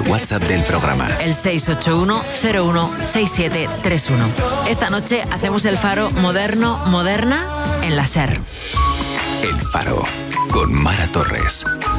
WhatsApp del programa. El 681-016731. Esta noche hacemos el Faro moderna en la SER. El Faro, con Mara Torres.